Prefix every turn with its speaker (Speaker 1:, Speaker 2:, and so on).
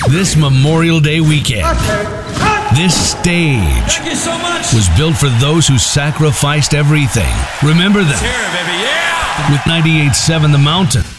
Speaker 1: This Memorial Day weekend, this stage was built for those who sacrificed everything. Remember them. With 98.7 The Mountain.